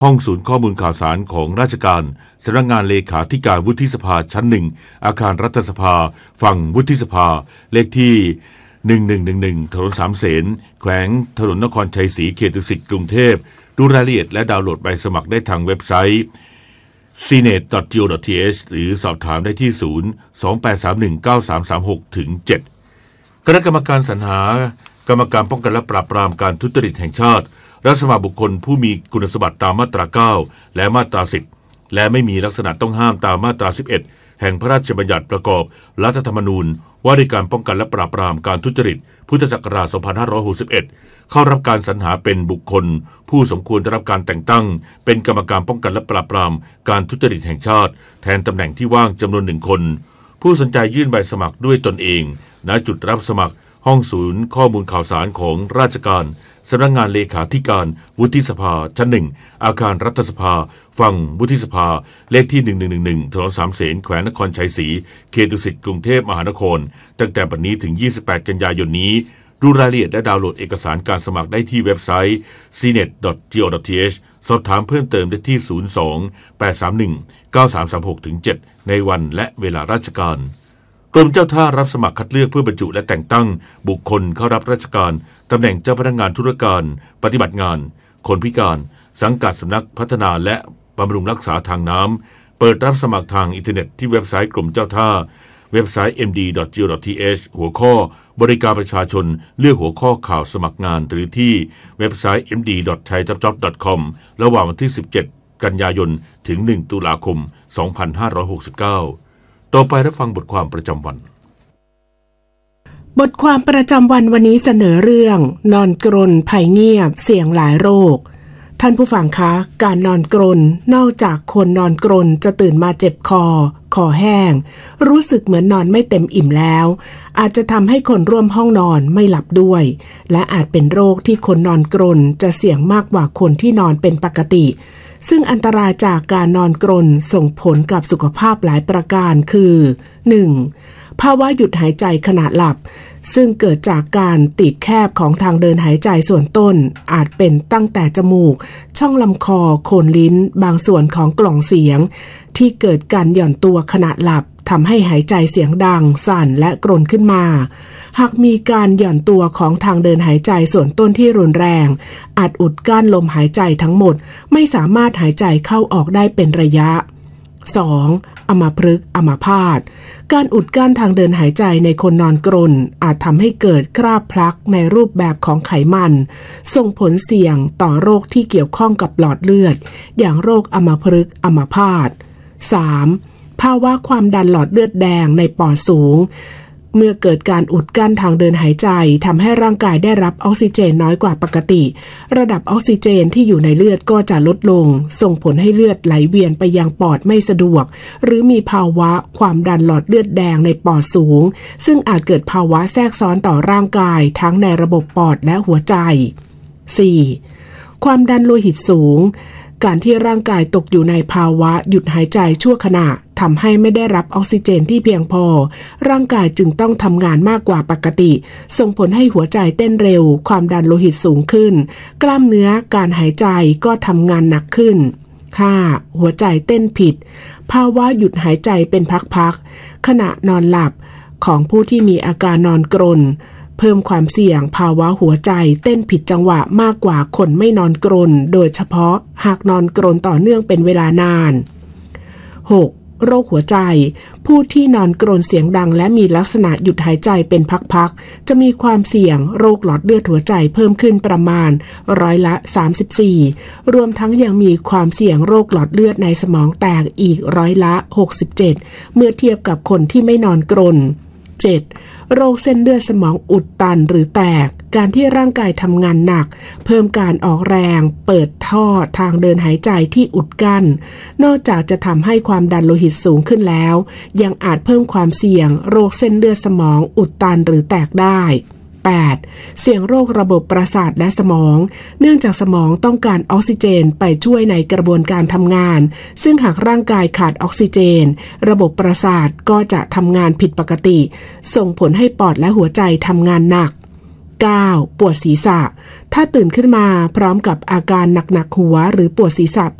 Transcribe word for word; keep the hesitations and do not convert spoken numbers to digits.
ห้องศูนย์ข้อมูลข่าวสารของราชการสำนักงานเลขาธิการวุฒิสภาชั้นหนึ่งอาคารรัฐสภาฝั่งวุฒิสภาเลขที่หนึ่งหนึ่งหนึ่งหนึ่งถนนสามเสนแขวงถนนนครชัยศรีเขตดุสิตกรุงเทพดูรายละเอียดและดาวน์โหลดใบสมัครได้ทางเว็บไซต์ ซี เน็ต ดอท จี โอ ดอท ที เอช หรือสอบถามได้ที่ศูนย์ สอง แปด สาม หนึ่ง เก้า สาม สาม หก ถึง เจ็ด คณะกรรมการสรรหากรรมการป้องกันและปราบปรามการทุจริตแห่งชาติรับสมัครบุคคลผู้มีคุณสมบัติตามมาตราเก้าและมาตราสิบและไม่มีลักษณะต้องห้ามตามมาตราสิบเอ็ดแห่งพระราชบัญญัติประกอบรัฐธรรมนูญว่าด้วยการป้องกันและปราบปรามการทุจริตพุทธศักราชสองพันห้าร้อยหกสิบเอ็ดเข้ารับการสรรหาเป็นบุคคลผู้สมควรได้รับการแต่งตั้งเป็นกรรมการป้องกันและปราบปรามการทุจริตแห่งชาติแทนตำแหน่งที่ว่างจำนวนหนึ่งคนผู้สนใจยื่นใบสมัครด้วยตนเองณจุดรับสมัครห้องศูนย์ข้อมูลข่าวสารของราชการสำนักงานเลขาธิการวุฒิสภาชั้นหนึ่งอาคารรัฐสภาฝั่งวุฒิสภาเลขที่หนึ่งหนึ่งหนึ่งหนึ่งถนนสามเสนแขวงนครชัยศรีเขตดุสิตกรุงเทพมหานครตั้งแต่บัดนี้ถึงยี่สิบแปดกันยายนนี้ดูรายละเอียดและดาวน์โหลดเอกสารการสมัครได้ที่เว็บไซต์ ซี เน็ต ดอท จี โอ ดอท ที เอช สอบถามเพิ่มเติมได้ที่ศูนย์ สอง แปด สาม หนึ่ง เก้า สาม สาม หก ถึง เจ็ดในวันและเวลาราชการกรมเจ้าท่ารับสมัครคัดเลือกเพื่อบรรจุและแต่งตั้งบุคคลเข้ารับราชการตำแหน่งเจ้าพนักงานธุรการปฏิบัติงานคนพิการสังกัดสำนักพัฒนาและบำรุงรักษาทางน้ำเปิดรับสมัครทางอินเทอร์เน็ตที่เว็บไซต์กรมเจ้าท่าเว็บไซต์ เอ็ม ดี ดอท จี โอ ดอท ที เอช หัวข้อบริการประชาชนเลือกหัวข้อข่าวสมัครงานหรือที่เว็บไซต์ เอ็ม ดี ดอท ไทยจ็อบจ็อบ ดอท คอม ระหว่างวันที่สิบเจ็ดกันยายนถึงหนึ่งตุลาคมสองพันห้าร้อยหกสิบเก้าต่อไปรับฟังบทความประจำวันบทความประจำวันวันนี้เสนอเรื่องนอนกรนภัยเงียบเสี่ยงหลายโรคท่านผู้ฟังคะการนอนกรนนอกจากคนนอนกรนจะตื่นมาเจ็บคอคอแห้งรู้สึกเหมือนนอนไม่เต็มอิ่มแล้วอาจจะทำให้คนร่วมห้องนอนไม่หลับด้วยและอาจเป็นโรคที่คนนอนกรนจะเสี่ยงมากกว่าคนที่นอนเป็นปกติซึ่งอันตรายจากการนอนกรนส่งผลกับสุขภาพหลายประการคือ หนึ่งภาวะหยุดหายใจขณะหลับซึ่งเกิดจากการตีบแคบของทางเดินหายใจส่วนต้นอาจเป็นตั้งแต่จมูกช่องลำคอโคนลิ้นบางส่วนของกล่องเสียงที่เกิดการหย่อนตัวขณะหลับทำให้หายใจเสียงดังสั่นและกรนขึ้นมาหากมีการหย่อนตัวของทางเดินหายใจส่วนต้นที่รุนแรงอาจอุดกั้นลมหายใจทั้งหมดไม่สามารถหายใจเข้าออกได้เป็นระยะ สอง อัมพฤกษ์อัมพาตการอุดกั้นทางเดินหายใจในคนนอนกรนอาจทำให้เกิดคราบพลักในรูปแบบของไขมันส่งผลเสี่ยงต่อโรคที่เกี่ยวข้องกับหลอดเลือดอย่างโรคอัมพฤกษ์อัมพาต สาม ภาวะความดันหลอดเลือดแดงในปอดสูงเมื่อเกิดการอุดกั้นทางเดินหายใจทำให้ร่างกายได้รับออกซิเจนน้อยกว่าปกติระดับออกซิเจนที่อยู่ในเลือดก็จะลดลงส่งผลให้เลือดไหลเวียนไปยังปอดไม่สะดวกหรือมีภาวะความดันหลอดเลือดแดงในปอดสูงซึ่งอาจเกิดภาวะแทรกซ้อนต่อร่างกายทั้งในระบบปอดและหัวใจ สี่ ความดันโลหิตสูงการที่ร่างกายตกอยู่ในภาวะหยุดหายใจชั่วขณะทำให้ไม่ได้รับออกซิเจนที่เพียงพอร่างกายจึงต้องทำงานมากกว่าปกติส่งผลให้หัวใจเต้นเร็วความดันโลหิตสูงขึ้นกล้ามเนื้อการหายใจก็ทำงานหนักขึ้น ห้า หัวใจเต้นผิดภาวะหยุดหายใจเป็นพักๆขณะนอนหลับของผู้ที่มีอาการนอนกรนเพิ่มความเสี่ยงภาวะหัวใจเต้นผิดจังหวะมากกว่าคนไม่นอนกรนโดยเฉพาะหากนอนกรนต่อเนื่องเป็นเวลานาน หก โรคหัวใจผู้ที่นอนกรนเสียงดังและมีลักษณะหยุดหายใจเป็นพักๆจะมีความเสี่ยงโรคหลอดเลือดหัวใจเพิ่มขึ้นประมาณร้อยละสามสิบสี่รวมทั้งยังมีความเสี่ยงโรคหลอดเลือดในสมองแตกอีกร้อยละหกสิบเจ็ดเมื่อเทียบกับคนที่ไม่นอนกรน เจ็ดโรคเส้นเลือดสมองอุดตันหรือแตกการที่ร่างกายทำงานหนักเพิ่มการออกแรงเปิดท่อทางเดินหายใจที่อุดกั้นนอกจากจะทำให้ความดันโลหิตสูงขึ้นแล้วยังอาจเพิ่มความเสี่ยงโรคเส้นเลือดสมองอุดตันหรือแตกได้ แปด เสี่ยงโรคระบบประสาทและสมองเนื่องจากสมองต้องการออกซิเจนไปช่วยในกระบวนการทำงานซึ่งหากร่างกายขาดออกซิเจนระบบประสาทก็จะทำงานผิดปกติส่งผลให้ปอดและหัวใจทำงานหนักเก้า ปวดศีรษะถ้าตื่นขึ้นมาพร้อมกับอาการหนักๆหัวหรือปวดศีรษะ